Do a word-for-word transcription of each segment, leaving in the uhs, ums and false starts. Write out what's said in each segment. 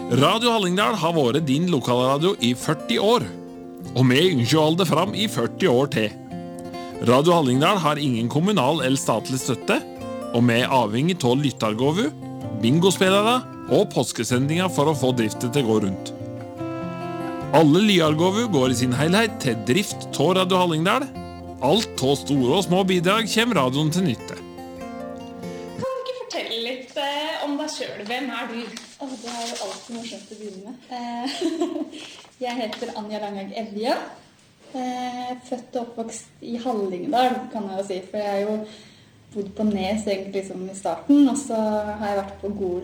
Radio Hallingdal har vært din lokalradio i førti år, og vi ønsker å holde det fram i førti år til. Radio Hallingdal har ingen kommunal eller statlig støtte, og vi er avhengig av lyttargåvu, bingospillere og påskesendinger for å få driften til å gå rundt. Alle lyargåvu går i sin helhet til drift av Radio Hallingdal. Alt av store og små bidrag kommer radioen til nytte. Kan du ikke fortelle litt eh, om deg selv? Hvem er du? Oh, det er jo alltid morsomt å begynne med. Jeg heter Anja Langhaug Evja. Født og oppvokst i Hallingdal, kan jeg jo si. For jeg har jo bodd på Nes egentlig liksom i starten, og så har jeg vært på Gol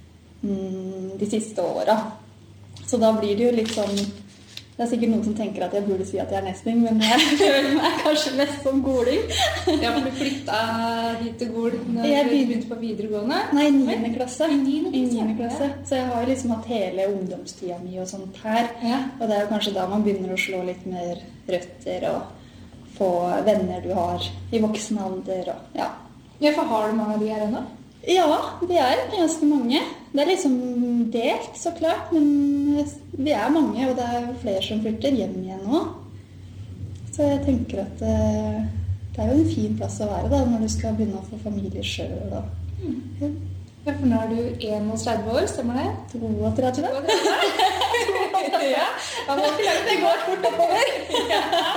mm, de siste årene. Så da blir det jo litt sånn, det er sikkert noen som tenker at jeg burde si at jeg er nesting, men jeg føler meg kanskje mest som goling. Ja, for du flyttet hit til Gol når jeg du begynte på videregående? Nei, niende klasse. I niende klasse. I niende klasse. Ja. Så jeg har jo liksom hatt hele ungdomstida mi og sånt her. Ja. Og det er jo kanskje da man begynner å slå litt mer røtter og få venner du har i voksen alder. Og, ja. Ja, for har du mange av de her ennå? Ja, det er ganske mange. Det er liksom delt, så klart, men vi er mange, og det er flere som flytter hjem igjen nå. Så jeg tenker at uh, det er jo en fin plass å være da, når du skal begynne å få familie selv. Og, mm. ja. Ja, for nå er du enogtretti år, stemmer det? toogtretti. Ja, da må ikke lage det går fort oppover. Ja.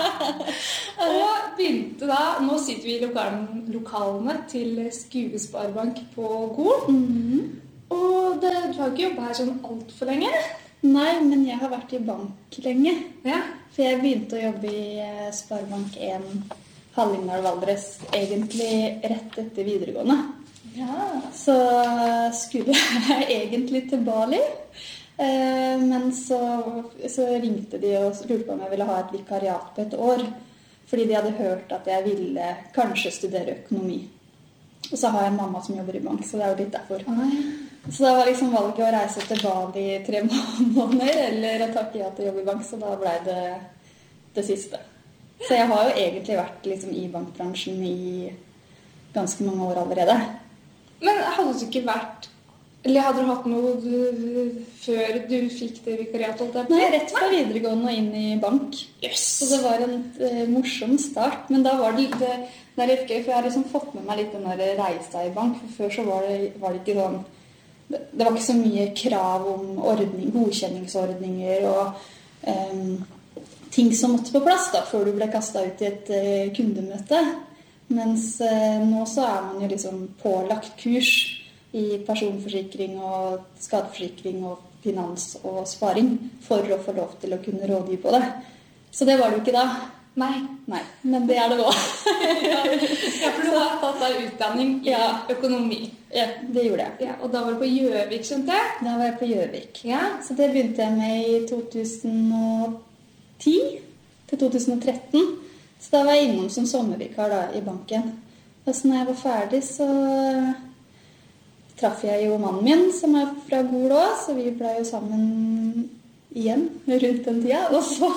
Og begynte da, nå sitter vi i lokalen, lokalene til Skuvesparebank på Gol. Mm-hmm. Og det, du har ikke jobbet her sånn alt for lenge? Nei, men jeg har vært i bank lenge. Ja. For jeg begynte å jobbe i Sparebank en Hallingdal-Valdres egentlig rett etter videregående. Ja. Så skulle jeg egentlig til Bali, men så, så ringte de og lurte på om jeg ville ha et vikariat på et år, fordi de hadde hørt at jeg ville kanskje studere økonomi. Og så har jeg en mamma som jobber i bank, så det er jo litt derfor. Så da var liksom valget å reise til Bali i tre måneder, eller å takke ja til jobb i bank, så da ble det det siste. Så jeg har jo egentlig vært liksom i bankbransjen i ganske mange år allerede. Men hadde du ikke vært, eller hadde du hatt noe du, før du fikk det vikariatet? Nei, rett fra videregående og inn i bank. Yes. Så det var en uh, morsom start, men da var det litt, det er litt gøy, for jeg har liksom fått med meg litt den der reisa i bank, for før så var det, var det ikke sånn, det, det var ikke så mye krav om ordning, godkjenningsordninger og um, ting som måtte på plass da, før du ble kastet ut i et uh, kundemøte. Mens eh, nå så er man jo liksom pålagt kurs i personforsikring og skadeforsikring og finans og sparing for å få lov til å kunne rådgi på det. Så det var det jo ikke da. Nei. Nei, men det er det nå. Ja, for du har tatt deg utdanning i ja. økonomi. Ja, det gjorde jeg. Ja, og da var du på Gjøvik, skjønte jeg? Da var jeg på Gjøvik. Ja. Så det begynte jeg med i to tusen og ti til to tusen og tretten. Så da var jeg innom som sommervikar da, i banken. Og så når jeg var ferdig, så traff jeg jo mannen min, som er fra Gol også, så vi ble jo sammen igjen rundt den tida. Og så,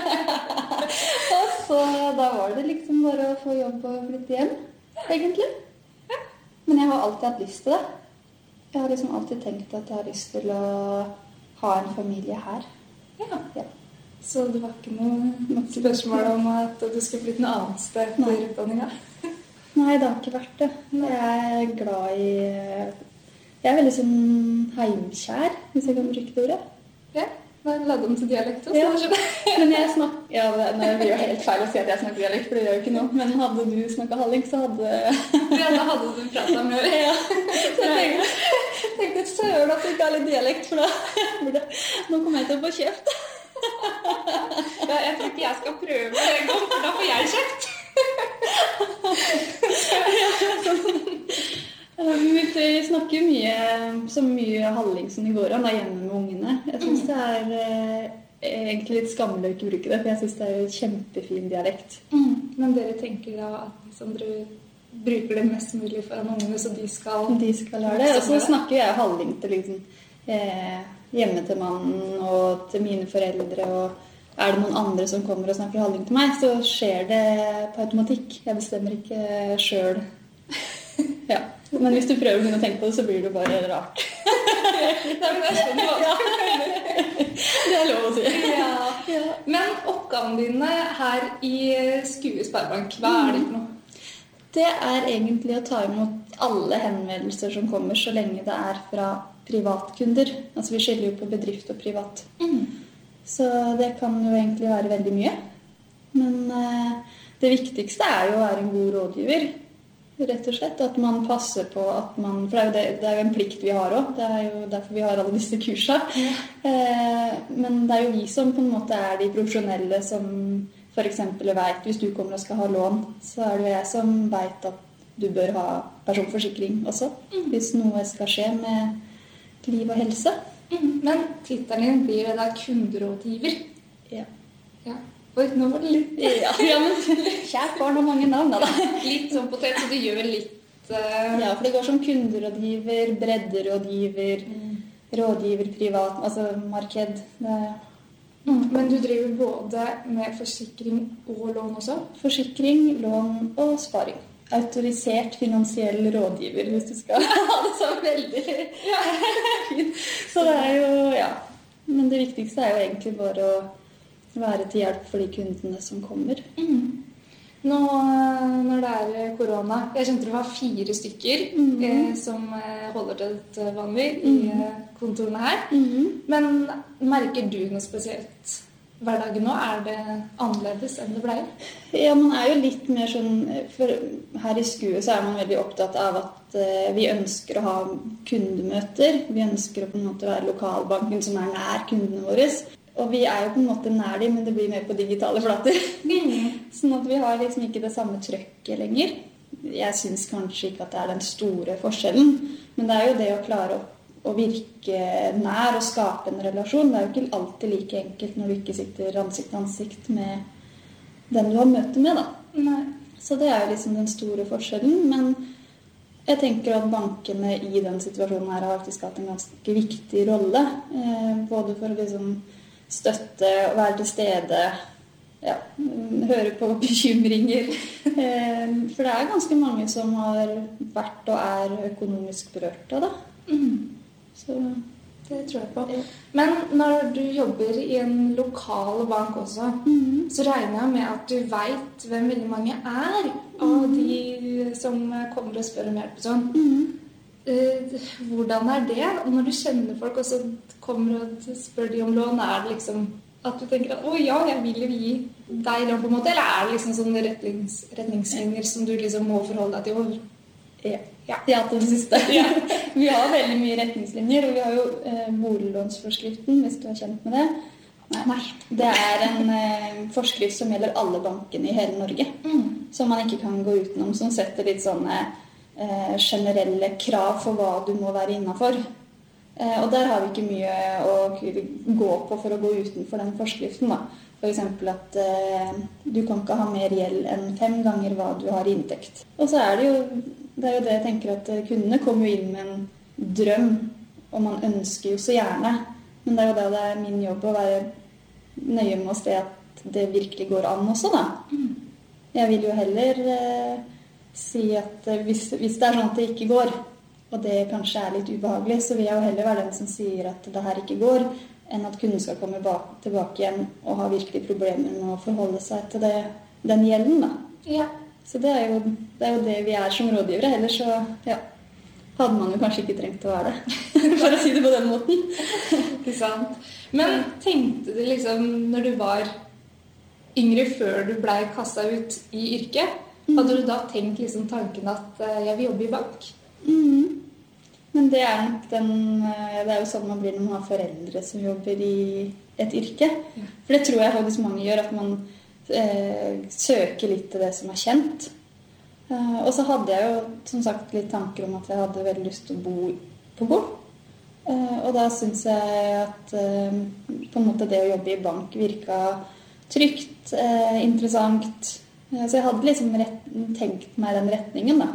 og så da var det liksom bare å få jobb og flytte hjem, egentlig. Ja. Men jeg har alltid hatt lyst til det. Jeg har liksom alltid tenkt at jeg har lyst til å ha en familie her. Ja, ja. Så det var ikke noe spørsmål om at du skulle flytte noe annet sted for utdanningen? Nei, det har ikke vært det. Jeg er glad i... Jeg er veldig sånn heimkjær, hvis jeg kan bruke det ordet. Ja, da lagde om til dialekt også. Ja, men jeg snakker... Ja, det blir jo helt feil å si at jeg snakker dialekt, for det gjør jo ikke noe. Men hadde du snakket halling, så hadde... Ja, da hadde du pratet med det. Ja, så jeg tenkte, tenkte søren at du ikke har litt dialekt, for da... Nå kommer jeg til å få kjeft. Ja, jeg tror ikke jeg skal prøve det en gang, for da får jeg kjeft. Vi snakker mye, så mye halling som det går an, da, hjemme med ungene. Jeg synes det er eh, egentlig litt skammelig å ikke bruke det, for jeg synes det er en kjempefin dialekt. Mm. Men dere tenker da at liksom, dere bruker det mest mulig foran ungene, så de skal... De skal lære det. Og så snakker jeg halling til liksom... Eh, hjemme til mannen og til mine foreldre, og er det noen andre som kommer og snakker halling til meg, så skjer det på automatikk. Jeg bestemmer ikke selv. Ja. Men hvis du prøver å begynne å tenke på det, så blir det bare rart. Nei, men jeg skjønner hva du mener. Det er lov å si. Ja. Ja. Men oppgavene dine her i Skue Sparebank, hva er det for noe? Det er egentlig å ta imot alle henvendelser som kommer, så lenge det er fra privatkunder. Altså vi skiller jo på bedrift og privat. Mm. Så det kan jo egentlig være veldig mye. Men eh, det viktigste er jo å være en god rådgiver, rett og slett. At man passer på at man... For det er jo, det, det er jo en plikt vi har også. Det er jo derfor vi har alle disse kursene. Ja. Eh, men det er jo vi som på en måte er de profesjonelle som for eksempel vet, hvis du kommer og skal ha lån, så er det jo jeg som vet at du bør ha personforsikring også, Mm. hvis noe skal skje med liv og helse. Mm. Men tittelen din blir det da kunderådgiver. Ja. Ja. Oi, nå var det litt, Ja, ja, men kjært barn har mange navn, da. litt sånn potet, så du gjør litt... eh, Ja, for det går som kunderådgiver, bredderådgiver, rådgiver privat, altså marked. Det er Mm. Men du driver både med forsikring og lån også? forsikring, lån og sparing. Autorisert finansiell rådgiver, hvis du skal ha det så veldig fint. Så det er jo, ja. Men det viktigste er jo egentlig bare å være til hjelp for de kundene som kommer. Mm. Nå når det er korona, jeg skjønte det var fire stykker Mhm. eh, som eh, holder til et vanlig i Mhm. eh, kontorene her. Mhm. Men merker du noe spesielt hverdagen nå? Er det annerledes enn det pleier? Ja, man er jo litt mer sånn, for her i Skue så er man veldig opptatt av at eh, vi ønsker å ha kundemøter. Vi ønsker å på en måte være lokalbanken som er nær kundene våre. Og vi er jo på en måte nær dem, men det blir mer på digitale flater. Sånn at vi har liksom ikke det samme trøkket lenger. Jeg synes kanskje ikke at det er den store forskjellen, men det er jo det å klare å, å virke nær og skape en relasjon. Det er jo ikke alltid like enkelt når du ikke sitter ansikt til ansikt med den du har møte med, da. Nei. Så det er jo liksom den store forskjellen, men jeg tenker at bankene i den situasjonen her har faktisk hatt en ganske viktig rolle, eh, både for å liksom støtte og være til stede, ja, høre på bekymringer. Eh, For det er ganske mange som har vært og er økonomisk berørt av det. Mm. Så Det tror jeg på. Ja. Men når du jobber i en lokal bank også, Mhm. så regner jeg med at du vet hvem veldig mange er av de som kommer og spør om hjelp og sånn. Mhm. Eh, Hvordan er det når du kjenner folk og så kommer og spør de om lån? Er det liksom at du tenker at å ja, jeg vil jo gi deg lån på en måte, eller er det liksom sånne retnings, retningslinjer som du liksom må forholde deg til? Ja. Ja. Ja, til det siste. Vi har veldig mye retningslinjer, og vi har jo eh, boliglånsforskriften, hvis du har kjent med det. Nei. Det er en eh, forskrift som gjelder alle bankene i hele Norge, Mm. som man ikke kan gå utenom, som setter litt sånne eh, generelle krav for hva du må være innenfor. Eh, og der har vi ikke mye å gå på for å gå utenfor den forskriften, da. For eksempel at eh, du kan ikke ha mer gjeld enn fem ganger hva du har i inntekt. Og så er det jo det, er jo det jeg tenker at kundene kommer jo inn med en drøm, og man ønsker jo så gjerne. Men det er jo da det er min jobb å være nøye med å se at det virkelig går an også, da. Mm. Jeg vil jo heller eh, si at eh, hvis, hvis det er sånn at det ikke går, og det kanskje er litt ubehagelig, så vil jeg jo heller være den som sier at det her ikke går, enn at kunden skal komme bak, tilbake igjen og ha virkelig problemer med å forholde seg til det, den gjelden, da. Ja. Så det er, jo, det er jo det vi er som rådgivere. Ellers så ja, hadde man jo kanskje ikke trengt å være det, for å si det på den måten. Ikke sant? Men tenkte du liksom, når du var yngre før du ble kastet ut i yrket, hadde du da tenkt liksom tanken at eh, jeg vil jobbe i bank? Mhm. Men det er nok den, eh, det er jo sånn man blir når man har foreldre som jobber i et yrke. Ja. For det tror jeg faktisk mange gjør, at man eh, søker litt til det som er kjent. Eh, og så hadde jeg jo som sagt litt tanker om at jeg hadde veldig lyst til å bo på gård. Eh, og da synes jeg at eh, på en måte det å jobbe i bank virket trygt, eh, interessant. Eh, så jeg hadde liksom rett, tenkt meg den retningen, da.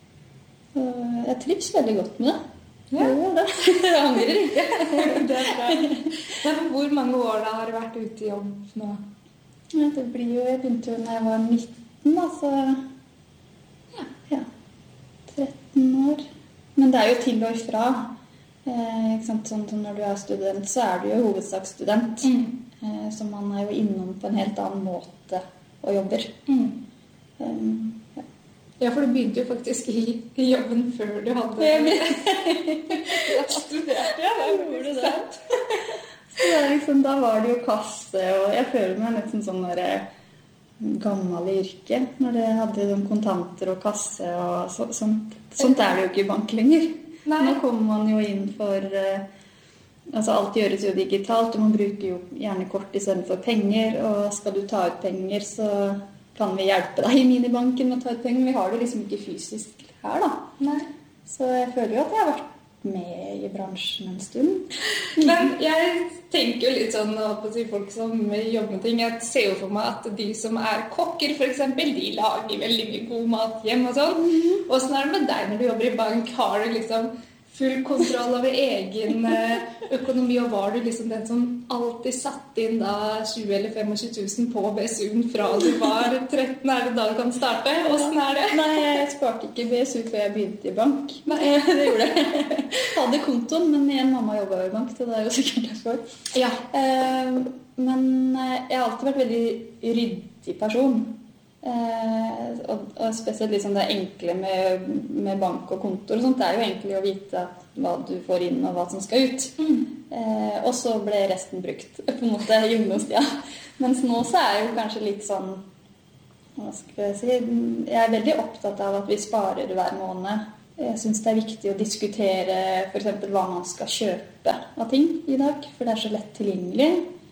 Og jeg trives veldig godt med det. Ja. Jeg gjør det. Jeg angrer ikke. Det er bra. Men hvor mange år da har du vært ute i jobb nå? Ja, det blir jo, jeg begynte jo når jeg var nitten, altså ja, ja, tretten år. Men det er jo til og ifra. Eh, ikke sant? Sånn som når du er student, så er du jo hovedsaksstudent. Mm. Eh, så man er jo innom på en helt annen måte og jobber. Mm. Um, ja. Ja, for du begynte jo faktisk i, i jobben før du hadde studert. Ja, da gjorde du det. Så det er liksom, da var det jo kasse, og jeg føler meg nesten sånn der gammel yrke, når det hadde sånn kontanter og kasse og så, sånt. Sånt er det jo ikke i bank lenger. Nei. Nå kommer man jo inn for, altså alt gjøres jo digitalt, og man bruker jo gjerne kort i stedet for penger, og skal du ta ut penger, så kan vi hjelpe deg i minibanken med å ta ut penger, men vi har det liksom ikke fysisk her da. Nei. Så jeg føler jo at jeg har vært med i bransjen en stund. Men jeg tenker jo litt sånn på å si folk som jobber med ting. Jeg ser jo for meg at de som er kokker for eksempel, de lager veldig mye god mat hjem og sånn. Mm-hmm. Og sånn er det med deg når du jobber i bank? Har du liksom full kontroll over egen økonomi, og var du liksom den som alltid satt inn da tjue eller tjuefem tusen på B S U-en fra du var tretten, er det da du kan starte? Hvordan er det? Nei, jeg sparte ikke B S U før jeg begynte i bank. Nei, det gjorde jeg. Jeg hadde kontoen, men igjen mamma jobbet i bank, så det er jo sikkert derfor. Ja. Men jeg har alltid vært veldig ryddig person. Eh, og, og spesielt liksom det enkle med, med bank og kontor og sånt, det er jo egentlig å vite hva du får inn og hva som skal ut. Mm. Eh, og så ble resten brukt på en måte i ungdomstida. Mens nå så er jeg jo kanskje litt sånn, hva skal jeg si, jeg er veldig opptatt av at vi sparer hver måned. Jeg synes det er viktig å diskutere for eksempel hva man skal kjøpe av ting i dag, for det er så lett tilgjengelig.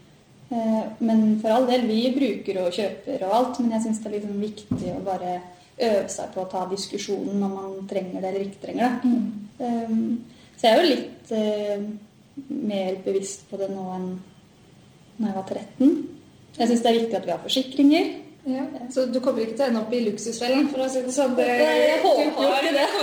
Men for all del, vi bruker og kjøper og alt, men jeg synes det er liksom viktig å bare øve seg på å ta diskusjonen når man trenger det eller ikke trenger det. Mm. Så jeg er jo litt uh, mer bevisst på det nå enn når jeg var tretten. Jeg synes det er viktig at vi har forsikringer. Ja. Så du kommer ikke til å ende opp i luksusfellen, for å si det sånn? Det, jeg håper jo ikke det.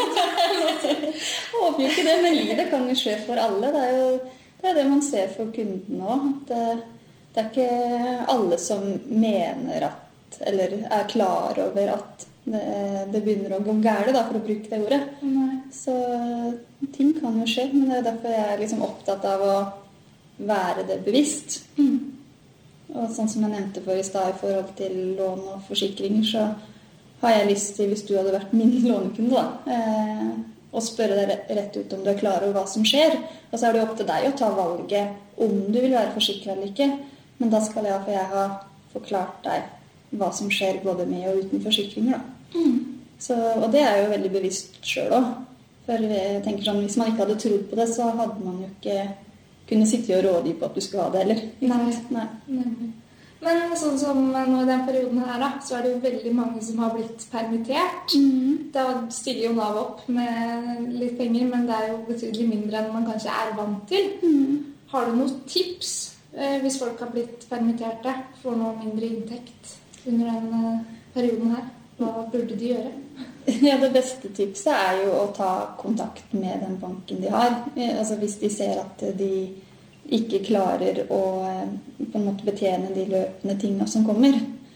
Jeg håper jo ikke det, men livet kan jo skje for alle. Det er jo det, er det man ser for kunden nå, at det er ikke alle som mener at, eller er klar over at det, det begynner å gå gærent, da, for å bruke det ordet. Nei. Så ting kan jo skje, men det er derfor jeg er liksom opptatt av å være det bevisst. Mm. Og sånn som jeg nevnte for i stad i forhold til lån og forsikringer, så har jeg lyst til, hvis du hadde vært min lånekunde, da, eh, å spørre deg rett ut om du er klar over hva som skjer. Og så er det opp til deg å ta valget om du vil være forsikret eller ikke. Men da skal jeg, for jeg har forklart deg hva som skjer både med og uten forsikringer. Da. Mm. Så, og det er jo veldig bevisst selv også. For jeg tenker sånn, hvis man ikke hadde trodd på det, så hadde man jo ikke kunnet sitte og rådgi på at du skulle ha det, eller? Nei. Nei. Nei. Men sånn som nå i den perioden her, da, så er det jo veldig mange som har blitt permittert. Mm. Da stiller jo Nav opp med litt penger, men det er jo betydelig mindre enn man kanskje er vant til. Mm. Har du noen tips? Hvis folk har blitt permitterte, får noe mindre inntekt under den perioden her, hva burde de gjøre? Ja, det beste tipset er jo å ta kontakt med den banken de har. Altså hvis de ser at de ikke klarer å på en måte betjene de løpende tingene som kommer.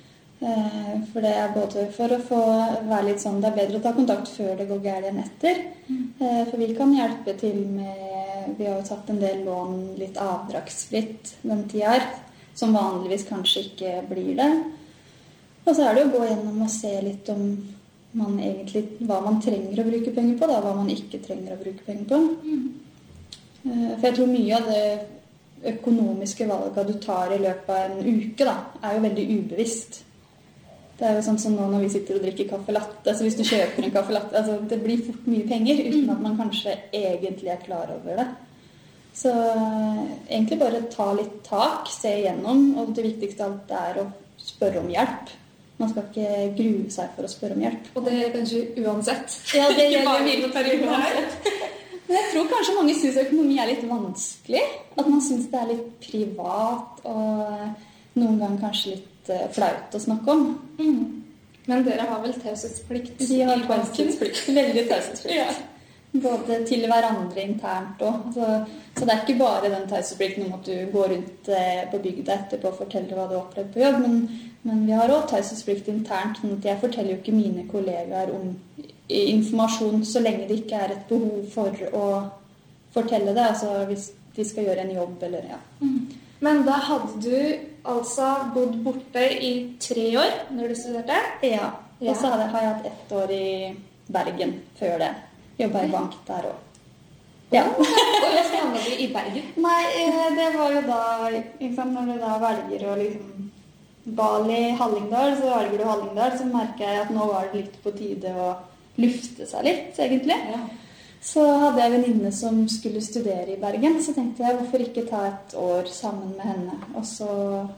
For det er både for å få være litt sånn, det er bedre å ta kontakt før det går gærent enn etter. For vi kan hjelpe til med, vi har jo tatt en del lån litt avdragsfritt den tida her, som vanligvis kanskje ikke blir det. Og så er det å gå gjennom og se litt om man egentlig, hva man trenger å bruke penger på, da, hva man ikke trenger å bruke penger på. For jeg tror mye av det økonomiske valget du tar i løpet av en uke, da, er jo veldig ubevisst. Det er jo sånn som nå når vi sitter og drikker kaffe latte, så hvis du kjøper en kaffe latte, altså det blir fort mye penger, uten at man kanskje egentlig er klar over det. Så egentlig bare ta litt tak, se igjennom, og det viktigste av alt er å spørre om hjelp. Man skal ikke grue seg for å spørre om hjelp. Og det er kanskje uansett. Ja, det gjelder mye på perioden her. Men jeg tror kanskje mange synes økonomi er litt vanskelig, at man synes det er litt privat, og noen ganger kanskje litt flaut å snakke om. Mm. Men dere har vel taushetsplikt? De har taushetsplikt, veldig taushetsplikt. Ja. Både til hverandre internt også. Så, så det er ikke bare den taushetsplikten om at du går rundt på bygda etterpå og forteller hva du har opplevd på jobb, men, men vi har også taushetsplikt internt, sånn at jeg forteller jo ikke mine kollegaer om informasjon så lenge det ikke er et behov for å fortelle det, altså hvis de skal gjøre en jobb, eller ja. Mm. Men da hadde du altså bodd borte i tre år når du studerte? Ja, og så har jeg hatt ett år i Bergen før det. Jobbet i bank der også. Ja. Og hvordan havnet du i Bergen? Nei, det var jo da, ikke sant, når du da velger å liksom Bali, Hallingdal, så velger du Hallingdal, så merker jeg at nå var det litt på tide å lufte seg litt, egentlig. Ja. Så hadde jeg en venninne som skulle studere i Bergen, så tenkte jeg hvorfor ikke ta et år sammen med henne. Og så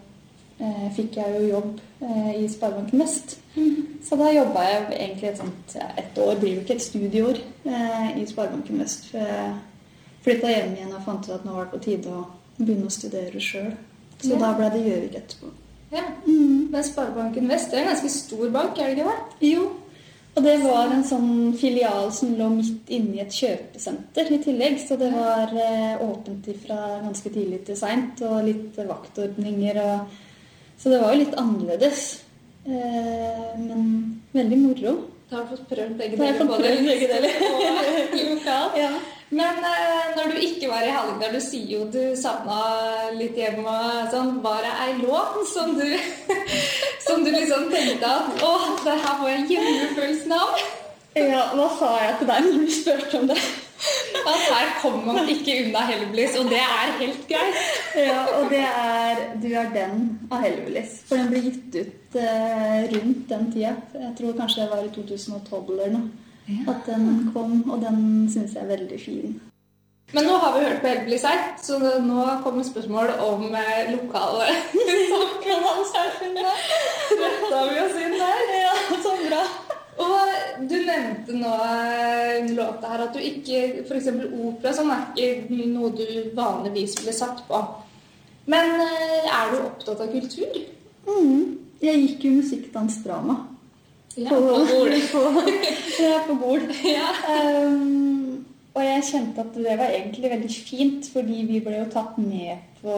eh, fikk jeg jo jobb eh, i Sparebanken Vest. Mm. Så da jobbet jeg egentlig et, sånt, ja, et år, blir jo ikke et studieår eh, i Sparebanken Vest. For jeg flyttet hjem igjen og fant ut at nå var det på tide å begynne å studere selv. Så ja. Da ble det Gjøvik etterpå. Ja, mm. Men Sparebanken Vest er en ganske stor bank, er det ikke det? Jo. Og det var en sånn filial som lå midt inne i et kjøpesenter i tillegg, så det var eh, åpent fra ganske tidlig til sent, og litt vaktordninger, og... så det var jo litt annerledes, eh, men veldig moro. Da har du fått prøvd begge deler på det, begge deler. Lokalt. Ja. Men eh, når du ikke var i Hallingdal, du sier jo du savnet litt hjem og sånn, var det en låt som du, som du liksom tenkte at, åh, det her var hjemmefølelsen av? Ja, hva sa jeg til deg når du spørte om det? At her kommer man ikke unna Hellbillies, og det er helt greit. Ja, og det er Du er den av Hellbillies, for den ble gitt ut eh, rundt den tida. Jeg tror kanskje det var i to tusen og tolv eller noe. Ja. At den kom, og den synes jeg er veldig fin. Men nå har vi hørt på Hellbillies her, så nå kommer spørsmål om eh, lokale samfunnssamfunnet. Rett har vi oss inn der. Ja, så bra. Og du nevnte nå under låta her at du ikke, for eksempel opera, sånn er ikke noe du vanligvis ville satt på. Men eh, er du opptatt av kultur? Mm. Jeg gikk jo musikk, dans, drama. Ja, på Gol. Ja, på Gol. Ja. Um, og jeg kjente at det var egentlig veldig fint, fordi vi ble jo tatt med på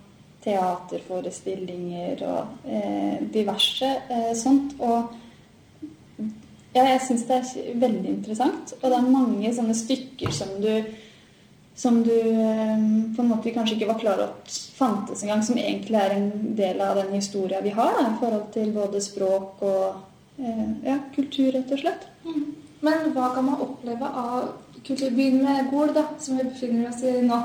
teaterforestillinger og eh, diverse eh, sånt. Og ja, jeg synes det er veldig interessant. Og det er mange sånne stykker som du, som du eh, på en måte kanskje ikke var klar over at fantes en gang, som egentlig er en del av den historien vi har, da, i forhold til både språk og ja, kultur, rett og slett. Mm. Men hva kan man oppleve av kulturbyen med Gol, da, som vi befinner oss i nå?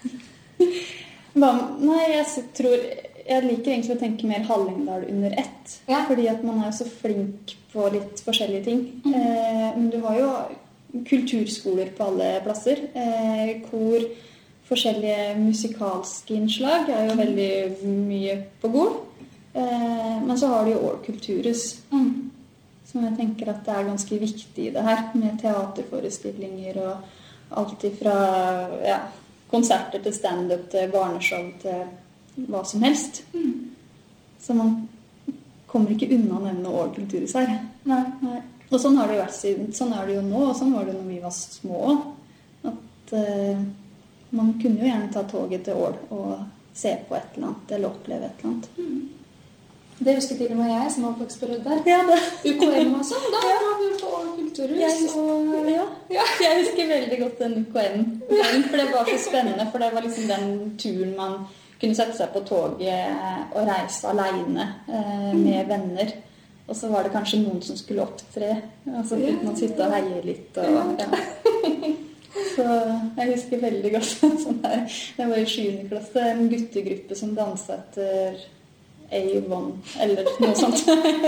Nei, jeg tror jeg liker egentlig å tenke mer Hallingdal under ett, ja. Fordi at man er jo så flink på litt forskjellige ting. Mm. Eh, men du har jo kulturskoler på alle plasser. Eh, kor, forskjellige musikalske innslag er jo veldig mye på Gol. Eh, men så har du jo År Kulturhus. Mm. Som jeg tenker at det er ganske viktig i det her, med teaterforestillinger og alt ifra ja, konserter til stand-up til barneshow til hva som helst. Mm. Så man kommer ikke unna å nevne År Kulturhus her. Nei. Nei. Og sånn har det jo vært siden, sånn er det jo nå, og sånn var det når vi var små. At uh, man kunne jo gjerne ta toget til Ål og se på et eller annet, eller oppleve et eller annet. Mm. Det husker til og med jeg, som har faktisk prøvd der. Ja, det. U K M og sånn, da ja. Var vi på Ål Kulturhus. Jeg husker, og, ja. Ja. Jeg husker veldig godt den U K M, for det var så spennende, for det var liksom den turen man kunne sette seg på toget og reise alene eh, med venner. Og så var det kanskje noen som skulle opptre, altså uten å sitte og heie litt. Og, ja. Så jeg husker veldig godt sånn der. Det var i sjuende klasse, en guttegruppe som danset etter Avon, eller noe sånt.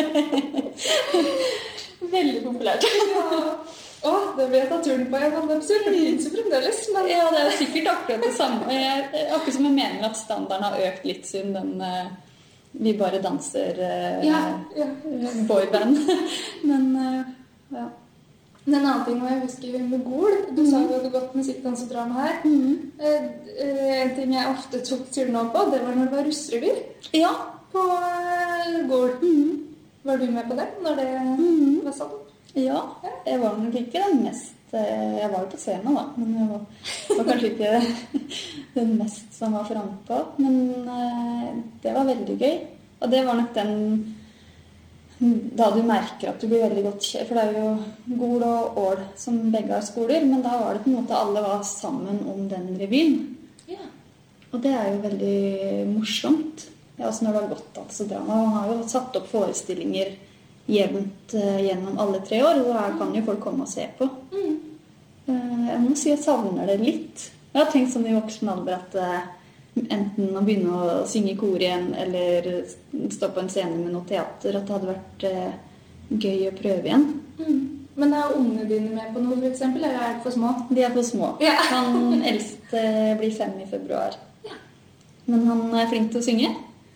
Veldig populært. Ja. Å, det ble jeg tatt turen på. Jeg var absurd, for det finnes jo fremdeles. Men... Ja, det er sikkert akkurat det samme. Jeg, akkurat som jeg mener at standarden har økt litt siden den uh, vi bare danser uh, ja, ja. boyband. Men, uh, ja. En annen ting jeg husker med Gol, du mm. sa jo at du hadde gått musikk, dans og drama her. Mm. Uh, en ting jeg ofte tok turen opp på, det var når det var russrevy. Ja. På uh, Gol. Mm. Var du med på det når det mm. var satt opp? Ja, jeg var nok ikke den mest, jeg var jo på scenen da, men jeg var, var kanskje ikke den mest som var fremme på, men uh, det var veldig gøy. Og det var nok den, da du merker at du blir veldig godt kjent, for det er jo Gol og Ål som begge har skoler, men da var det på en måte alle var sammen om den revyen. Ja. Og det er jo veldig morsomt. Ja, også når det har gått altså drama. Han har jo satt opp forestillinger jevnt uh, gjennom alle tre år, og da kan jo folk komme og se på. Mm. Uh, jeg må si jeg savner det litt. Jeg har tenkt sånn i voksen alder at uh, enten å begynne å synge i kor igjen, eller stå på en scene med noe teater, at det hadde vært uh, gøy å prøve igjen. Mm. Men er ungene dine med på noe, for eksempel, eller er de for små? De er for små. Ja. Han eldste blir fem i februar. Ja. Men han er flink til å synge.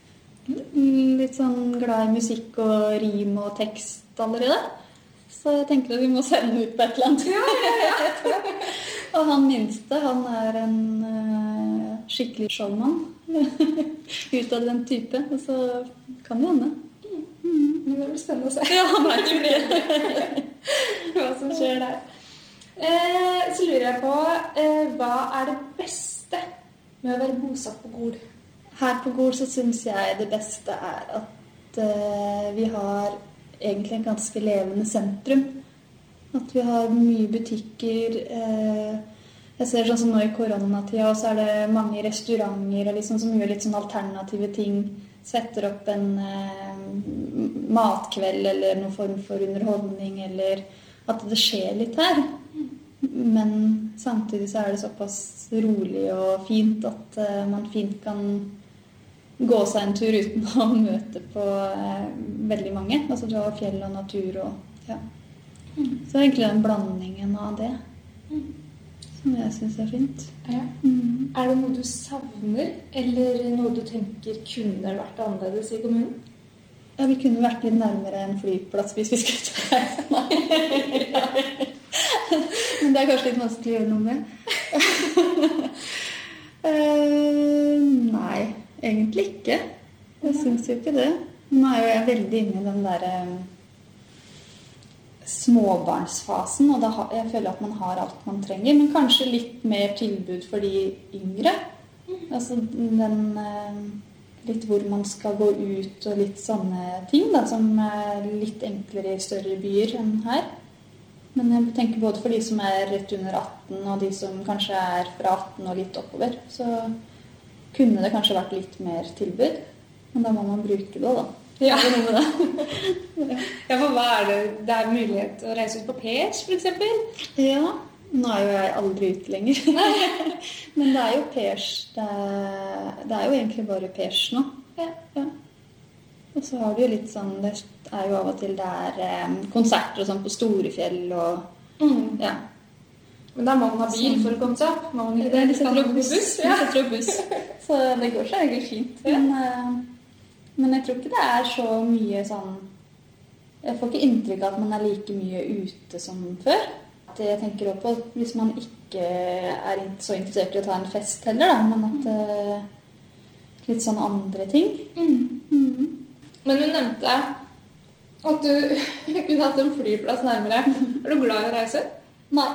Litt sånn glad i musikk og rim og tekst allerede. Så jeg tenker at vi må sende ut på et eller annet. Ja, ja, ja. Og han minste, han er en uh, skikkelig showman. Utadvendt type. Og så kan det hende. Mm. Men det blir spennende å se. Ja, han vet jo det. Hva som skjer der. Eh, så lurer jeg på, eh, hva er det beste med å være bosatt på Gol? Her på Gol så synes jeg det beste er at uh, vi har egentlig en ganske levende sentrum. At vi har mye butikker. Uh, jeg ser sånn som nå i koronatida, så er det mange restauranter og liksom som gjør litt sånn alternative ting. Setter opp en uh, matkveld eller noen form for underholdning, eller at det skjer litt her. Men samtidig så er det såpass rolig og fint at uh, man fint kan gå seg en tur uten å møte på eh, veldig mange. Altså du har fjell og natur og ja. Mm. Så egentlig den blandingen av det mm. som jeg synes er fint. Ja. Mm. Er det noe du savner, eller noe du tenker kunne vært annerledes i kommunen? Ja, vi kunne vært litt nærmere en flyplass hvis vi skulle ta det. Men det er kanskje litt vanskelig å gjøre noe med. uh, nei. Egentlig ikke. Jeg synes jo ikke det. Nå er jo jeg veldig inne i den der um, småbarnsfasen, og da har, jeg føler at man har alt man trenger, men kanskje litt mer tilbud for de yngre. Altså den um, litt hvor man skal gå ut og litt sånne ting da, som er litt enklere i større byer enn her. Men jeg tenker både for de som er rett under atten, og de som kanskje er fra atten og litt oppover, så kunne det kanskje vært litt mer tilbud, men da må man bruke det da. Ja. Det er noe med det. Ja, for hva er det? Det er mulighet å reise ut på Pers, for eksempel? Ja, nå er jo jeg aldri ute lenger. Men det er jo Pers, det er, det er jo egentlig bare Pers nå. Ja. Ja. Og så har du jo litt sånn, det er jo av og til det er eh, konserter og sånn på Storefjell og mm. ja. Men da må man ha bil for å komme seg opp. Man må Det er litt kan sånn buss. buss. Ja. Jeg setter opp buss. Så det går seg egentlig fint. Men, uh, men jeg tror ikke det er så mye sånn... Jeg får ikke inntrykk av at man er like mye ute som før. Det jeg tenker også på, hvis man ikke er så interessert i å ta en fest heller, da, men at uh, litt sånn andre ting. Mm. Mm. Men du nevnte at du kunne hatt en flyplass nærmere. Er du glad i å reise? Nei.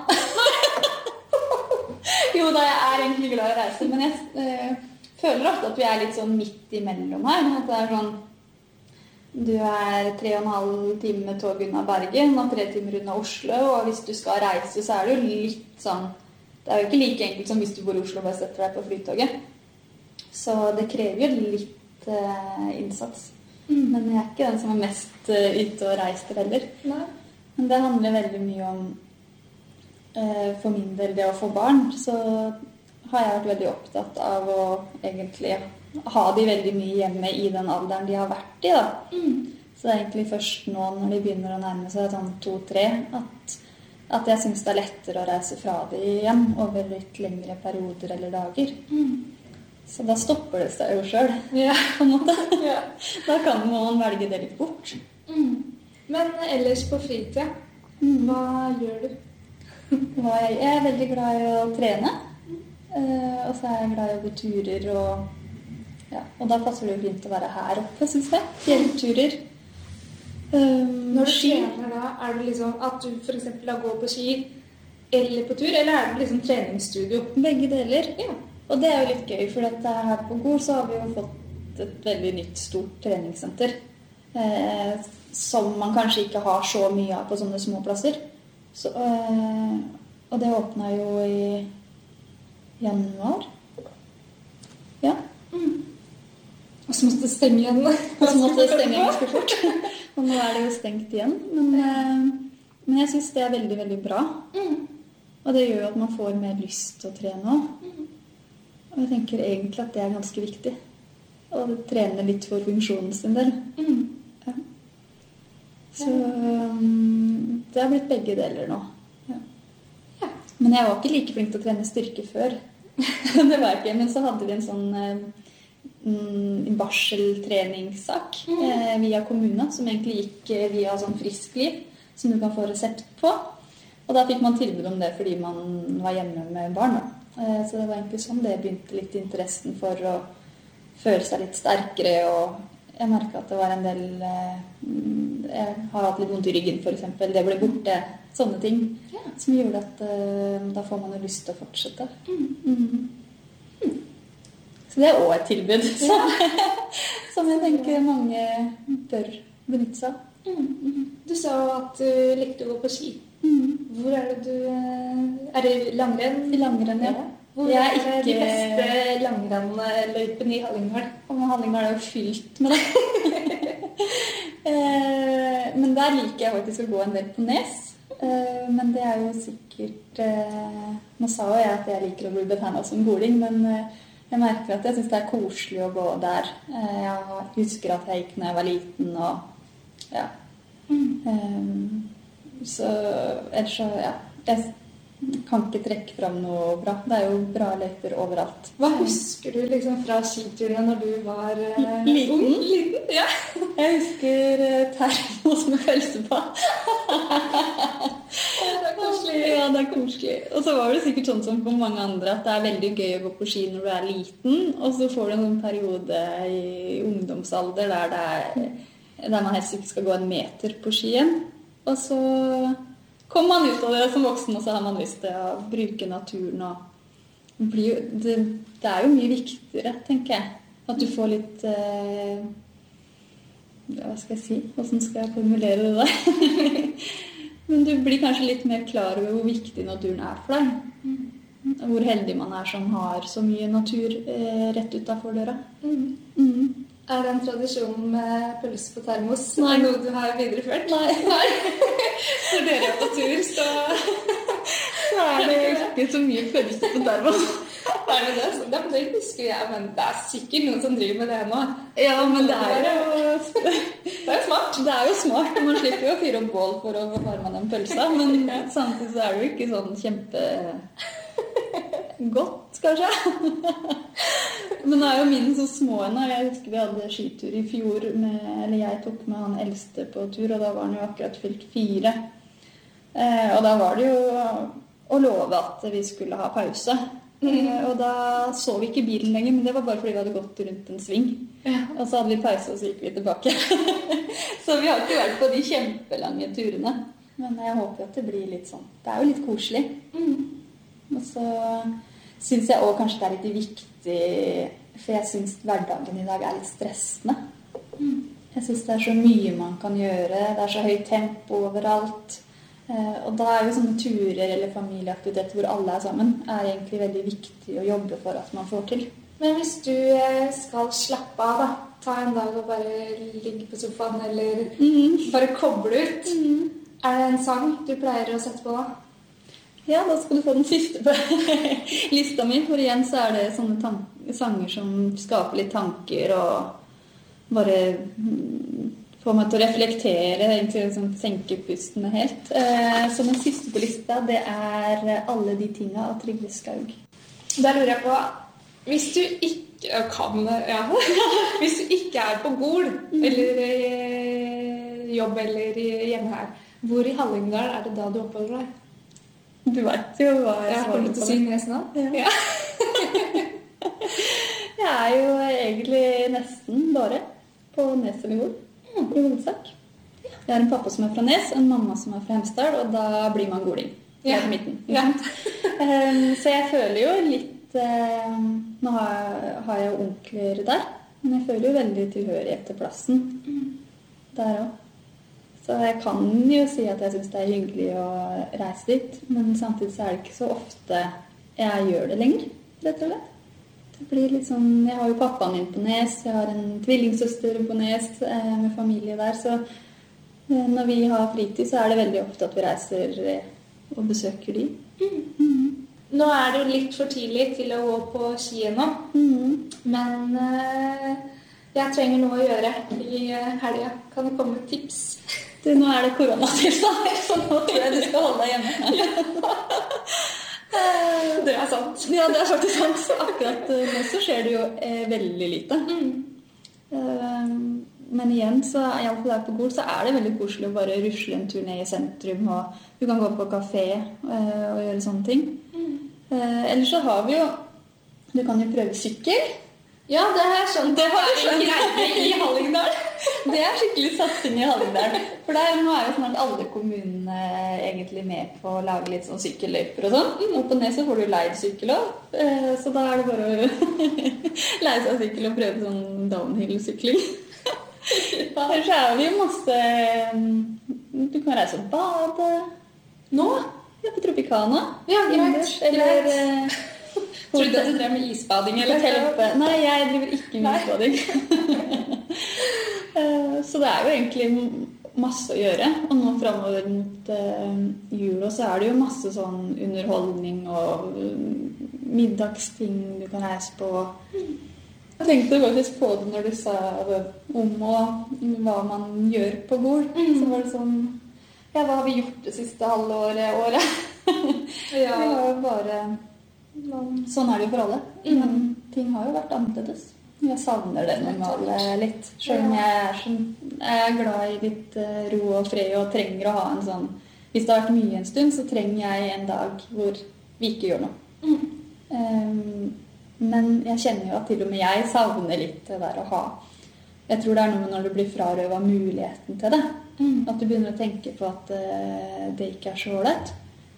Jo da, jeg er egentlig glad i å reise, men jeg øh, føler ofte at vi er litt sånn midt imellom her. At det er sånn, du er tre og en halv time med tog unna Bergen, og tre timer unna Oslo, og hvis du skal reise, så er det jo litt sånn, det er jo ikke like enkelt som hvis du bor i Oslo og bare setter deg på flytoget. Så det krever jo litt øh, innsats. Mm. Men jeg er ikke den som er mest øh, ute og reiser heller. Nei. Men det handler veldig mye om for min del det å få barn, så har jeg vært veldig opptatt av å egentlig ha de veldig mye hjemme i den alderen de har vært i da. Mm. Så det er egentlig først nå når de begynner å nærme seg sånn to-tre at, at jeg synes det er lettere å reise fra de igjen over litt lengre perioder eller dager. Mm. Så da stopper det seg jo selv, Ja. på en måte. Ja. Da kan man velge det litt bort. Mm. Men ellers på fritida, Mm. hva gjør du? Jeg er veldig glad i å trene, og så er jeg glad i å gå turer, og, ja, og da passer det jo fint å være her oppe, synes jeg. Fjellturer. Um, Når du ski. trener da, er det liksom at du for eksempel da går på ski eller på tur, eller er det liksom treningsstudio? Begge deler. Ja. Og det er jo litt gøy, for at her på Gol så har vi jo fått et veldig nytt, stort treningssenter. Eh, som man kanskje ikke har så mye av på sånne små plasser. Så, øh, og det åpnet jo i januar. Ja. Mm. Og så måtte det stenge igjen. Og så måtte det stenge ganske fort. Og nå er det jo stengt igjen. Men, øh, men jeg synes det er veldig, veldig bra. Mm. Og det gjør jo at man får mer lyst til å trene også. Mm. Og jeg tenker egentlig at det er ganske viktig. Å trene litt for funksjonen sin del. Mm. Ja. Så um, det har blitt begge deler nå. Ja. Ja. Men jeg var ikke like flink til å trene styrke før. Det var jeg ikke. Men så hadde vi en sånn um, barseltreningssak Mm. eh, via kommunen, som egentlig gikk eh, via sånn friskliv, som du kan få resept på. Og da fikk man tilbud om det fordi man var hjemme med barn. Da. Eh, så det var egentlig sånn det begynte litt interessen for å føle seg litt sterkere. Og jeg merket at det var en del eh, Jeg har hatt litt vondt i ryggen, for eksempel. Det ble borte. Sånne ting Ja. som gjorde at eh, da får man jo lyst til å fortsette. Mm. Mhm. Så det er også et tilbud som, som jeg tenker mange bør benytte seg av. Mm. Du sa jo at du likte å gå på ski. Mhm. Hvor er det du Er det langrenn? I langrenn, ja. Hvor Jeg er er de ikke- beste langrennløypene i Hallingdal? Og Hallingdal er jo fylt med det. Eh, Men der liker jeg faktisk å gå en del på Nes. Eh, Men det er jo sikkert eh, Nå sa jo jeg at jeg liker å bli betegnet som goling, men eh, jeg merker at jeg synes det er koselig å gå der. Eh, Jeg husker at jeg gikk når jeg var liten, og ja. Eh, Så ellers så, ja. Jeg kan ikke trekke fram noe bra. Det er jo bra løyper overalt. Hva husker du liksom fra skiturene når du var eh, Liten? ung? Liten? Ja. Jeg husker eh, termos med pølse på. Det er koselig. Ja, det er koselig. Og så var det sikkert sånn som for mange andre at det er veldig gøy å gå på ski når du er liten, og så får du en sånn periode i ungdomsalder der, det er, der man helst ikke skal gå en meter på skien. Og så kommer man ut av det som voksen, og så har man lyst til å bruke naturen. Og det, blir jo, det, det er jo mye viktigere, tenker jeg. At du får litt eh, hva skal jeg si? Hvordan skal jeg formulere det der? Men du blir kanskje litt mer klar over hvor viktig naturen er for deg. Hvor heldig man er som har så mye natur eh, rett utenfor døra. Mm. Mm. Er det en tradisjon med pølse på termos? Nei. Er det noe du har videreført? Nei. Når dere er på tur, så Så er det ikke så mye pølse på termos. er det det. Så, ja, men det husker jeg, men det er sikkert noen som driver med det nå. Ja, men det er jo Det er smart. Det er jo smart. Man slipper jo å fyre opp bål for å varme den pølsa, men samtidig så er det jo ikke sånn kjempe godt, kanskje. Men det er jo mine så små ennå. Jeg husker vi hadde skitur i fjor, med, eller jeg tok med han eldste på tur, og da var han jo akkurat fylt fire. Eh, og da var det jo å love at vi skulle ha pause. Eh, og da så vi ikke bilen lenger, men det var bare fordi vi hadde gått rundt en sving. Ja. Og så hadde vi pause, og så gikk vi tilbake. Så vi har ikke vært på de kjempelange turene. Men jeg håper at det blir litt sånn. Det er jo litt koselig. Mm. Og så synes jeg også kanskje det er litt viktig, for jeg synes hverdagen i dag er litt stressende. Mm. Jeg synes det er så mye man kan gjøre, det er så høyt tempo overalt. Eh, og da er jo sånne turer eller familieaktiviteter hvor alle er sammen, er egentlig veldig viktig å jobbe for at man får til. Men hvis du eh, skal slappe av, da, ta en dag og bare ligge på sofaen, eller Mhm. bare koble ut, Mhm. er det en sang du pleier å sette på da? Ja, da skal du få den siste på lista mi, for igjen så er det sånne tan- sanger som skaper litt tanker og bare mm, får meg til å reflektere, egentlig liksom senke pustene helt. Eh, så den siste på lista, det er Alle de tinga av Trygve Skaug. Der lurer jeg på, hvis du ikke kan, ja, hvis du ikke er på Gol, eller eh, jobb eller hjemme her, hvor i Hallingdal er det da du oppholder deg? Du vet jo hva jeg Jeg svarer kommer til å på si det. Nes nå. Ja. Jeg er jo egentlig nesten bare på Nes eller Gol, i hovedsak. Jeg har en pappa som er fra Nes, en mamma som er fra Hemsedal, og da blir man goling. Ja. Helt i midten. Ja. Um, så jeg føler jo litt um, Nå har jeg, har jeg jo onkler der, men jeg føler jo veldig tilhørighet til plassen. Der også. Så jeg kan jo si at jeg synes det er hyggelig å reise dit, men samtidig så er det ikke så ofte jeg gjør det lenger, rett og slett. Det blir litt sånn, jeg har jo pappaen min på Nes, jeg har en tvillingsøster på Nes eh, med familie der, så eh, når vi har fritid så er det veldig ofte at vi reiser eh, og besøker de. Mm. Mm. Nå er det jo litt for tidlig til å gå på ski nå, mm. men eh, jeg trenger noe å gjøre i helgen. Kan det komme tips? Du, nå er det koronatilstand, så nå tror jeg du skal holde deg hjemme. Det er sant. Ja, det er faktisk sant. Akkurat nå så skjer det jo eh, veldig lite. Mm. Uh, men igjen, så i alle fall der på Gol, så er det veldig koselig å bare rusle en tur ned i sentrum, og du kan gå på kafé uh, og gjøre sånne ting. Mm. Uh, ellers så har vi jo, du kan jo prøve sykkel. Ja, det har jeg skjønt. Det har jeg skjønt i Hallingdal. Det er skikkelig satsing i Hallingdal. For der nå er jo snart alle kommunene egentlig med på å lage litt sånn sykkelløyper og sånn. Mm. Og på Nes så får du leid sykkel også. Så da er det bare å leie seg sykkel og prøve sånn downhill-sykling. Ellers så er det jo masse... Du kan reise og bade. Nå? Ja, på Tropicana. Ja, greit. Eller... Tror du at du drev med isbading, eller? Nei, jeg driver ikke med isbading. Så det er jo egentlig masse å gjøre. Og nå fremover mot jul, så er det jo masse sånn underholdning og middagsting du kan reise på. Jeg tenkte faktisk på det når du sa om og hva man gjør på Gol. Mm. Så var det sånn, ja, hva har vi gjort det siste halvåret, året? Ja. Vi har jo bare... Sånn er det jo for alle. Men mm. ting har jo vært annerledes. Jeg savner det normale litt. Selv om jeg er, sånn, jeg er glad i litt ro og fred og trenger å ha en sånn... Hvis det har vært mye en stund, så trenger jeg en dag hvor vi ikke gjør noe. Mm. Um, men jeg kjenner jo at til og med jeg savner litt det der å ha. Jeg tror det er noe når du blir frarøvet muligheten til det. Mm. At du begynner å tenke på at uh, det ikke er så ålreit.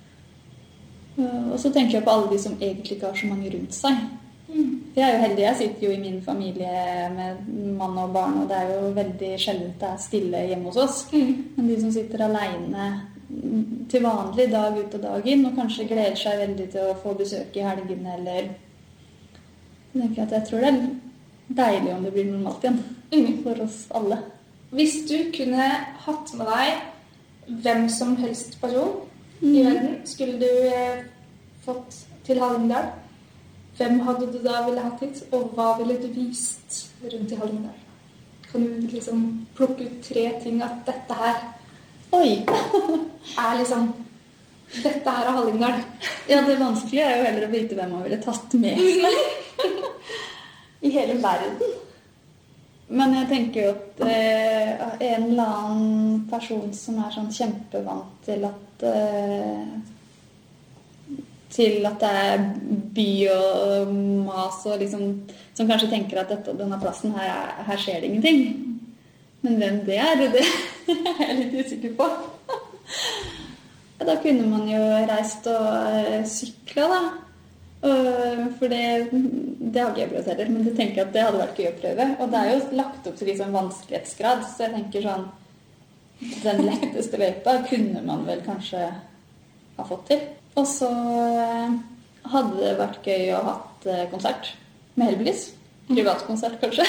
Og så tenker jeg på alle de som egentlig ikke har så mange rundt seg. Mm. Jeg er jo heldig, jeg sitter jo i min familie med mann og barn, og det er jo veldig sjeldent det er stille hjemme hos oss. Mm. Men de som sitter alene til vanlig dag ut og dag inn, og kanskje gleder seg veldig til å få besøk i helgen, eller... Jeg tenker at jeg tror det er deilig om det blir normalt igjen, mm. for oss alle. Hvis du kunne hatt med deg hvem som helst person, Mm. i verden, skulle du eh, fått til Hallingdal, hvem hadde du da ville hatt hit, og hva ville du vist rundt i Hallingdal? Kan du liksom plukke ut tre ting at dette her Oi. er liksom dette her er Hallingdal? Ja, det vanskelige er jo heller å vite hvem man ville tatt med seg i hele verden. Men jeg tenker jo at eh, en eller annen person som er sånn kjempevant til at eh, til at det er by og mas og liksom, som kanskje tenker at dette, denne plassen her, er, her skjer det ingenting. Men hvem det er, det er jeg litt usikker på. Da kunne man jo reist og sykla da. For det, det har ikke jeg prøvd heller, men jeg tenker at det hadde vært gøy å prøve. Og det er jo lagt opp til liksom vanskelighetsgrad, så jeg tenker sånn, den letteste løypa kunne man vel kanskje ha fått til. Og så hadde det vært gøy å ha hatt konsert med Hellbillies. Privatkonsert kanskje.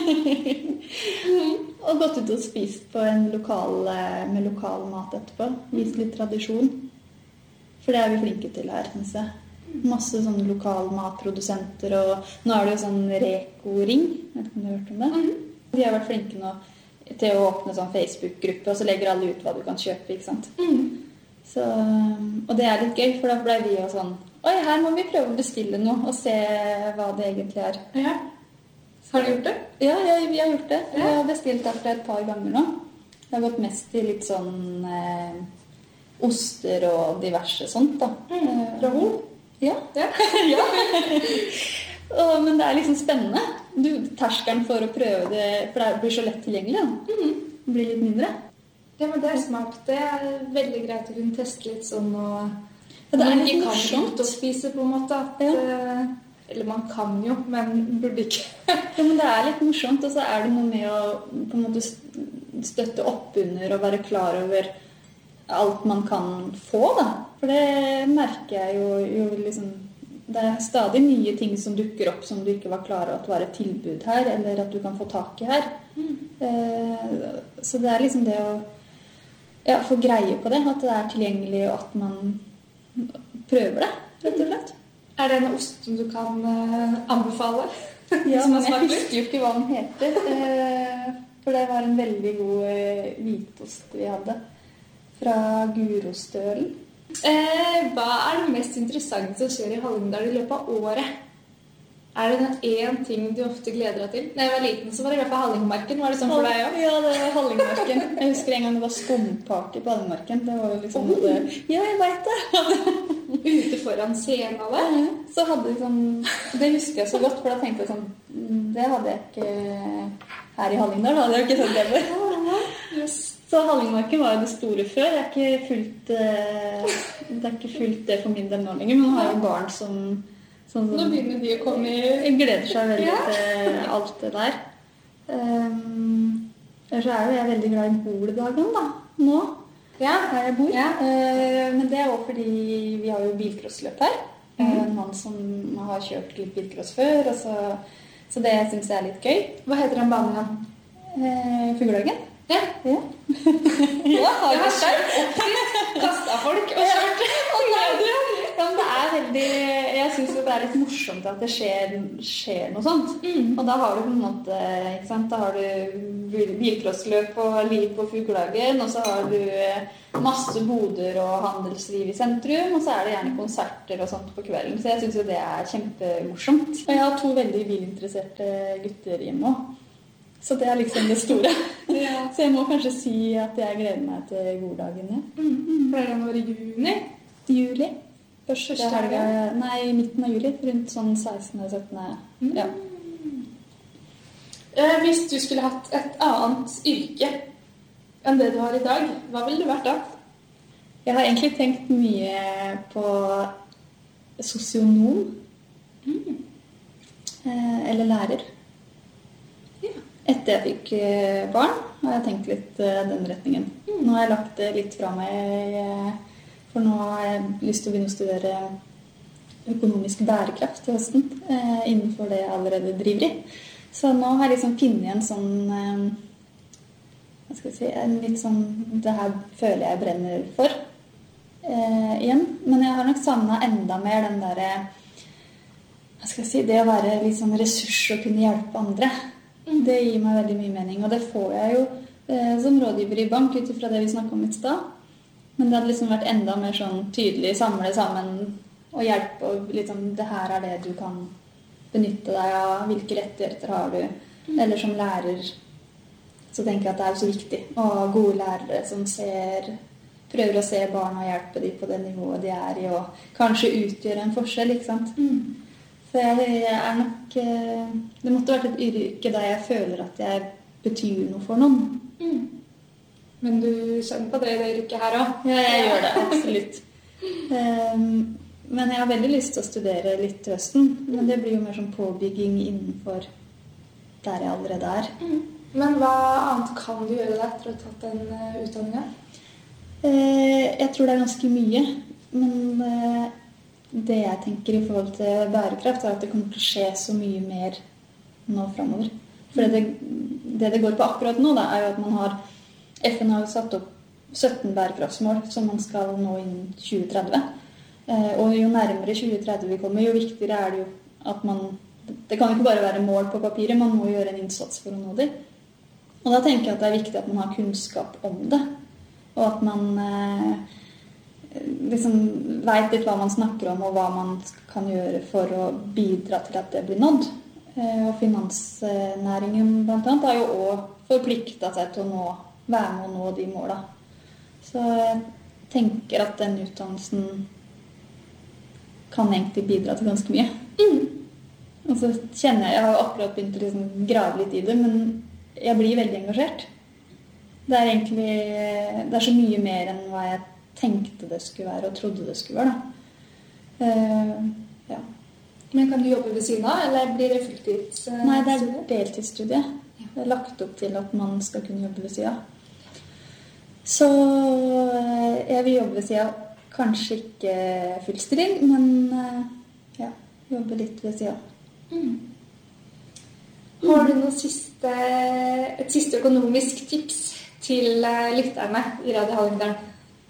Og gått ut og spist på en lokal, med lokal mat etterpå. Vist litt tradisjon. For det er vi flinke til her, synes jeg. Masse sånne lokale matprodusenter, og nå er det jo sånn Reko-ring. Jeg vet ikke om du har hørt om det? Mm. De har vært flinke nå til å åpne sånn Facebook-gruppe, og så legger alle ut hva du kan kjøpe, ikke sant? Mm. Så, og det er litt gøy, for da ble vi jo sånn, oi, her må vi prøve å bestille noe, og se hva det egentlig er. Ja. Har du gjort det? Ja, ja, vi har gjort det. Vi har bestilt derfra et par ganger nå. Det har gått mest til litt sånn eh, oster og diverse sånt da. Mm. Fra Hol? Ja. Ja. Ja. Og, men det er liksom spennende. Du, terskelen for å prøve det, for det blir så lett tilgjengelig. Da. Mm. Det blir litt mindre. Ja, men det er smart. Det er veldig greit å kunne teste litt sånn, og ja, det er man litt ikke morsomt. kan ut og spise på en måte. At, ja. Eller man kan jo, men burde ikke. Ja, men det er litt morsomt, og så er det noe med å på en måte støtte opp under og være klar over alt man kan få, da. For det merker jeg jo, jo liksom, det er stadig nye ting som dukker opp som du ikke var klar over at var et tilbud her, eller at du kan få tak i her. Mm. Eh, så det er liksom det å ja, få greie på det, at det er tilgjengelig og at man prøver det, rett og slett. Er det en ost som du kan uh, anbefale? Ja, men jeg husker jo ikke hva den heter. Eh, for det var en veldig god uh, hvitost vi hadde fra Gurostølen. Eh, hva er det mest interessante som skjer i Hallingdal i løpet av året? Er det en ting du ofte gleder deg til? Da jeg var liten, så var det i hvert fall Hallingmarken. Var det sånn for deg også? Ja, det var Hallingmarken. Jeg husker en gang det var skumparty på Hallingmarken. Det var jo liksom oh. det, ja, jeg vet det. Ute foran scenen av det. Ja, så hadde jeg sånn, det husker jeg så godt, for da tenkte jeg sånn, det hadde jeg ikke her i Hallingdal, da hadde jeg ikke sett det før. Yes. Så Hallingmarken var jo det store før. Det er ikke fullt, det er ikke fullt det for min del nå lenger, men nå har jeg jo barn som, som, som nå begynner de å komme i... Jeg gleder seg veldig ja. til alt det der. Um, så er jo jeg veldig glad i boledagen da, nå. Ja, her jeg bor. Ja. Uh, men det er også fordi vi har jo bilcrossløp her. Mm. Uh, en mann som har kjørt litt bilcross før, og så, så det synes jeg er litt gøy. Hva heter den banen igjen? Uh, Fuglehagen. Ja. Ja. Ja, har jeg har kjørt opp dit, kastet folk og kjørt. Ja, men det er veldig, jeg synes jo det er litt morsomt at det skjer, skjer noe sånt. Mm. Og da har du på en måte, ikke sant, da har du bilcrossløp og liv på Fuglehagen, og så har du masse boder og handelsliv i sentrum, og så er det gjerne konserter og sånt på kvelden. Så jeg synes jo det er kjempemorsomt. Og jeg har to veldig bilinteresserte gutter hjemme også. Så det er liksom det store. Ja. Så jeg må kanskje si at jeg gleder meg til goddagene. Mm, mm. Pleier den å være i juni? Juli. Første helga, nei, midten av juli, rundt sånn sekstende syttende. Mm. Ja. Eh, hvis du skulle hatt et annet yrke enn det du har i dag, hva ville det vært da? Jeg har egentlig tenkt mye på sosionom. Mm. Eh, eller lærer. Etter jeg fikk barn, har jeg tenkt litt den retningen. Nå har jeg lagt det litt fra meg, for nå har jeg lyst til å begynne å studere økonomisk bærekraft til høsten, innenfor det jeg allerede driver i. Så nå har jeg liksom finnet en sånn, hva skal jeg si, en litt sånn, det her føler jeg brenner for, eh, igjen. Men jeg har nok savnet enda mer den der, hva skal jeg si, det å være litt sånn ressurs og kunne hjelpe andre. Det gir meg veldig mye mening, og det får jeg jo eh, som rådgiver i bank ut fra det vi snakket om i sted. Men det hadde liksom vært enda mer sånn tydelig, samle sammen og hjelpe, og liksom, det her er det du kan benytte deg av, hvilke rettigheter har du. Eller som lærer, så tenker jeg at det er jo så viktig å ha gode lærere som ser, prøver å se barna og hjelpe dem på det nivået de er i, og kanskje utgjøre en forskjell, ikke sant? Mm. Så jeg er nok, det måtte vært et yrke der jeg føler at jeg betyr noe for noen. Mm. Men du kjenner på det i det yrket her også? Ja, jeg gjør det, absolutt. um, men jeg har veldig lyst til å studere litt til høsten, men det blir jo mer sånn påbygging innenfor der jeg allerede er. Mm. Men hva annet kan du gjøre der etter å ha tatt den uh, utdanningen? Uh, jeg tror det er ganske mye, men... Uh, Det jeg tenker i forhold til bærekraft er at det kommer til å skje så mye mer nå fremover. For det, det det går på akkurat nå da, er jo at man har, F N har satt opp sytten bærekraftsmål som man skal nå innen tjue tretti. Eh, og jo nærmere tjue tretti vi kommer, jo viktigere er det jo at man, det kan ikke bare være mål på papiret, man må gjøre en innsats for å nå det. Og da tenker jeg at det er viktig at man har kunnskap om det, og at man... Eh, liksom vet litt hva man snakker om og hva man kan gjøre for å bidra til at det blir nådd. Og finansnæringen blant annet har jo også forpliktet seg til å nå, være med å nå de målene. Så jeg tenker at den utdannelsen kan egentlig bidra til ganske mye. Mm. Og så kjenner jeg, jeg har jo akkurat begynt å liksom grave litt i det, men jeg blir veldig engasjert. Det er egentlig, det er så mye mer enn hva jeg tenkte det skulle være og trodde det skulle være da. Uh, ja. Men kan du jobbe ved siden av, eller blir det fulltids? eh, Nei, det er studie? deltidsstudie. Det er lagt opp til at man skal kunne jobbe ved siden. Så eh, jeg vil jobbe ved siden. Kanskje ikke full stilling, men eh, ja, jobbe litt ved siden. Mm. Har du noe siste, et siste økonomisk tips til eh, lytterne i Radio Hallingdal?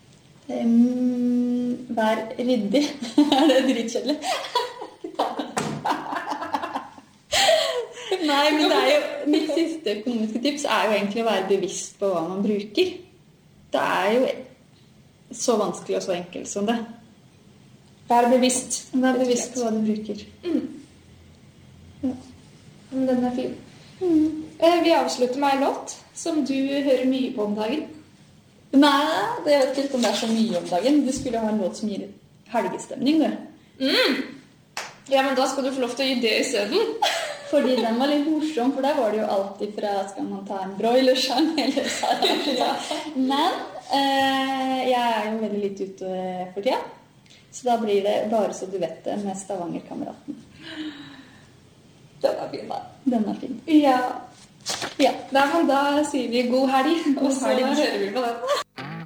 Um, vær ryddig. Er det dritkjedelig? Nei, men det er jo, mitt siste økonomiske tips er jo egentlig å være bevisst på hva man bruker. Det er jo så vanskelig og så enkelt som det. Vær bevisst. Vær bevisst på hva du bruker. Mm. Ja. Men den er fin. Mm. Eh, Vi avslutter med en låt som du hører mye på om dagen. Nei, det vet ikke om det er så mye om dagen. Du skulle ha en låt som gir helgestemning, du. Mm. Ja, men da skal du få lov til å gi det i stedet. Fordi den var litt morsom, for der var det jo alltid fra skal man ta en broilersang eller sarasja. Men eh, jeg er jo veldig litt ute for tida, så da blir det bare så du vet det med Stavanger-kameraten. Den er fin, da. Den er fin. Ja. Ja. Nei, men da sier vi god helg, og så helg. hører vi på den.